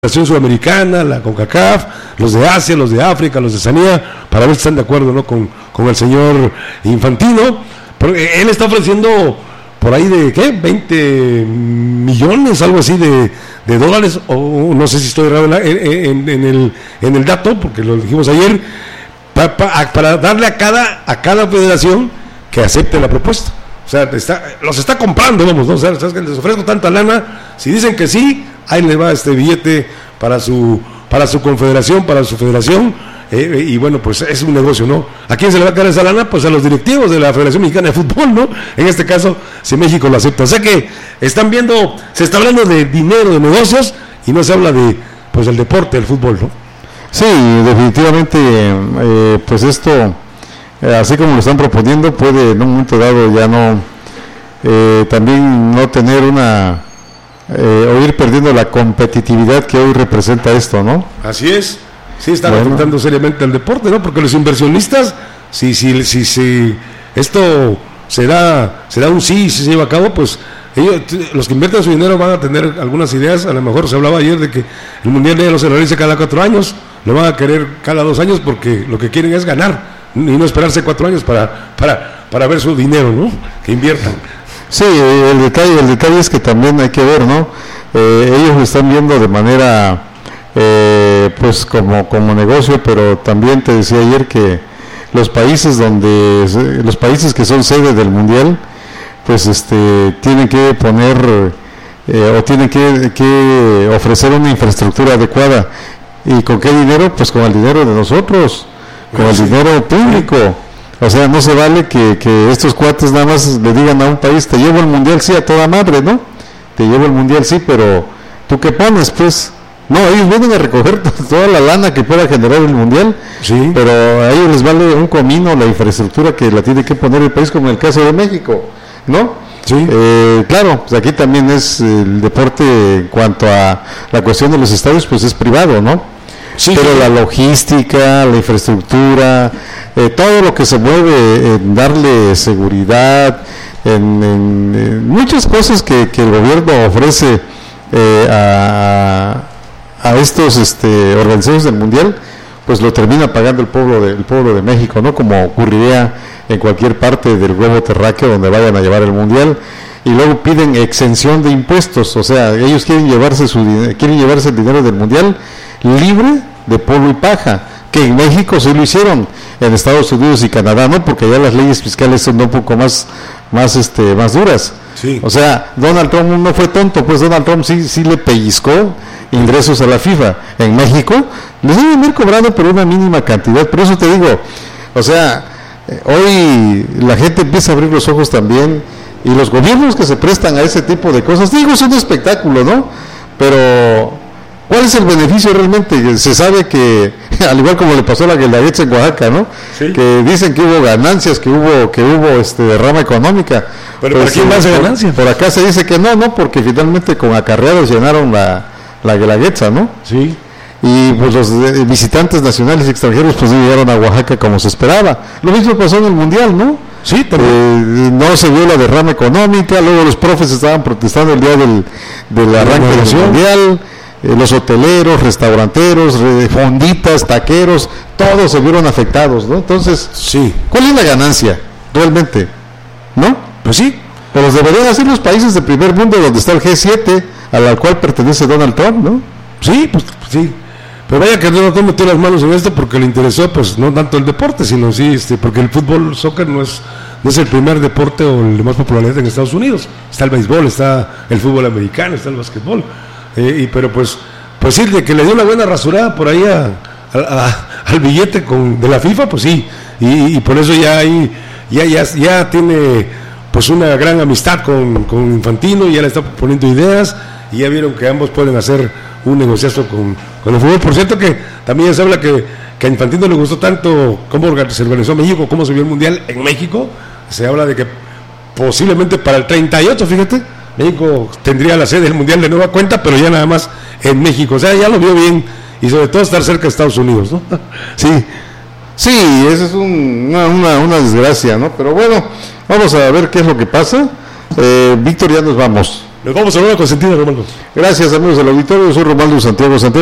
Federación Sudamericana, la CONCACAF, los de Asia, los de África, los de Oceanía, para ver si están de acuerdo, ¿no?, con el señor Infantino. Pero él está ofreciendo por ahí de, ¿qué?, 20 millones, algo así de dólares, o no sé si estoy errado en el dato, porque lo dijimos ayer, para darle a cada federación que acepte la propuesta. O sea, los está comprando, vamos, ¿no? O sea, ¿sabes que les ofrezco tanta lana? Si dicen que sí, ahí le va este billete para su confederación, para su federación, y bueno, pues es un negocio, ¿no? ¿A quién se le va a caer esa lana? Pues a los directivos de la Federación Mexicana de Fútbol, ¿no? En este caso, si México lo acepta. O sea que se está hablando de dinero, de negocios, y no se habla de, pues, del deporte, del fútbol, ¿no? Sí, definitivamente, pues esto, así como lo están proponiendo, puede en un momento dado ya no, también no tener o ir perdiendo la competitividad que hoy representa esto, ¿no? Así es, sí están afectando seriamente al deporte, ¿no? Porque los inversionistas, si esto será un sí, si se lleva a cabo, pues ellos, los que invierten su dinero van a tener algunas ideas. A lo mejor se hablaba ayer de que el Mundial ya no se realiza cada 4 años, lo van a querer cada 2 años porque lo que quieren es ganar y no esperarse 4 años para ver su dinero, ¿no?, que inviertan. Sí, el detalle es que también hay que ver, ¿no? Ellos lo están viendo de manera, pues como negocio, pero también te decía ayer que los países que son sede del Mundial, pues tienen que poner o tienen que ofrecer una infraestructura adecuada. ¿Y con qué dinero? Pues con el dinero de nosotros, con el dinero público. O sea, no se vale que estos cuates nada más le digan a un país, te llevo el Mundial, sí, a toda madre, ¿no? Te llevo el Mundial, sí, pero ¿tú qué pones, pues? No, ellos vienen a recoger toda la lana que pueda generar el Mundial, sí, pero a ellos les vale un comino la infraestructura que la tiene que poner el país, como en el caso de México, ¿no? Sí. Claro, pues aquí también es el deporte en cuanto a la cuestión de los estadios, pues es privado, ¿no? Sí, pero la logística, la infraestructura, todo lo que se mueve en darle seguridad, en muchas cosas que el gobierno ofrece a estos organizaciones del Mundial, pues lo termina pagando el pueblo de México, ¿no? Como ocurriría en cualquier parte del globo terráqueo donde vayan a llevar el Mundial, y luego piden exención de impuestos. O sea, ellos quieren llevarse el dinero del Mundial libre de polvo y paja, que en México sí lo hicieron, en Estados Unidos y Canadá no, porque ya las leyes fiscales son un poco más duras. Sí. O sea, Donald Trump no fue tonto, pues Donald Trump sí le pellizcó ingresos a la FIFA. En México les deben haber cobrado por una mínima cantidad. Por eso te digo, o sea, hoy la gente empieza a abrir los ojos también, y los gobiernos que se prestan a ese tipo de cosas, digo, es un espectáculo, ¿no? Pero ¿cuál es el beneficio realmente? Se sabe que, al igual como le pasó a la Guelaguetza en Oaxaca, ¿no? Sí. Que dicen que hubo ganancias, que hubo derrama económica. ¿Pero pues, para quién más ganancias? Por acá se dice que no, porque finalmente con acarreados llenaron la Guelaguetza, ¿no? Sí. Y pues los visitantes nacionales y extranjeros pues no llegaron a Oaxaca como se esperaba. Lo mismo pasó en el Mundial, ¿no? Sí, también. No se vio la derrama económica. Luego los profes estaban protestando el día del arranque del Mundial. Los hoteleros, restauranteros, fonditas, taqueros, todos se vieron afectados, ¿no? Entonces, sí, ¿cuál es la ganancia realmente? ¿No? Pues sí. Pero deberían hacer los países del primer mundo, donde está el G7, al cual pertenece Donald Trump, ¿no? Sí, pues sí. Pero vaya que Donald Trump metió las manos en esto porque le interesó, pues no tanto el deporte, sino sí, porque el fútbol, soccer no es el primer deporte o el de más popularidad en Estados Unidos. Está el béisbol, está el fútbol americano, está el básquetbol. Pero pues sí, de que le dio una buena rasurada por ahí al billete de la FIFA, pues sí, y por eso ya tiene pues una gran amistad con Infantino, y ya le está poniendo ideas, y ya vieron que ambos pueden hacer un negociazo con el fútbol. Por cierto que también se habla que a Infantino le gustó tanto cómo se organizó México, cómo se vio el Mundial en México. Se habla de que posiblemente para el 38, fíjate, México tendría la sede del Mundial de nueva cuenta, pero ya nada más en México. O sea, ya lo vio bien, y sobre todo estar cerca de Estados Unidos, ¿no? Sí, esa es una desgracia, ¿no? Pero bueno, vamos a ver qué es lo que pasa. Víctor, ya nos vamos. Nos vamos a ver con sentido, Romaldo. Gracias, amigos del auditorio. Soy Romaldo Santiago Santiago.